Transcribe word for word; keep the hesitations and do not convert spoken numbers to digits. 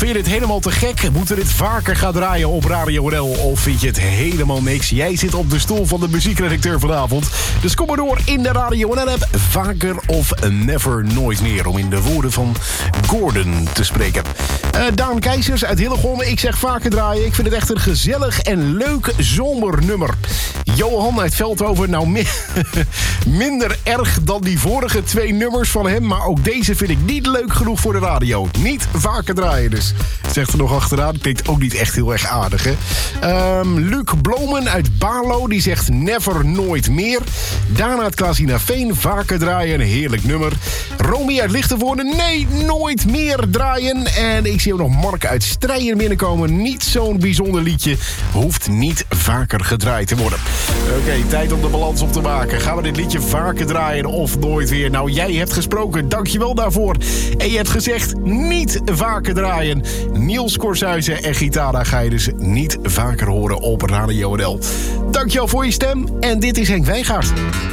Vind je dit helemaal te gek? Moeten we dit vaker gaan draaien op Radio N L? Of vind je het helemaal niks? Jij zit op de stoel van de muziekredacteur vanavond. Dus kom maar door in de Radio N L-app. Vaker of never, nooit meer. Om in de woorden van Gordon te spreken. Uh, Daan Keizers uit Hillegom. Ik zeg vaker draaien. Ik vind het echt een gezellig en leuk zomernummer. Johan uit Veldhoven. Nou, mi- minder erg dan die vorige twee nummers van hem. Maar ook deze vind ik niet leuk genoeg voor de radio. Niet vaker draaien dus. Zegt er nog achteraan. Klinkt ook niet echt heel erg aardig, hè? Um, Luc Blomen uit Barlo. Die zegt never, nooit meer. Daarna het Klaasina Veen. Vaker draaien. Een heerlijk nummer. Romy uit Lichtenvoorde. Nee, nooit meer draaien. En ik zie ook nog Mark uit Strijen binnenkomen. Niet zo'n bijzonder liedje. Hoeft niet vaker gedraaid te worden. Oké, okay, tijd om de balans op te maken. Gaan we dit liedje vaker draaien of nooit weer? Nou, jij hebt gesproken. Dankjewel daarvoor. En je hebt gezegd niet vaker draaien. Niels Korshuizen en Gitara ga je dus niet vaker horen op Radio N L. Dankjewel voor je stem. En dit is Henk Wijngaard.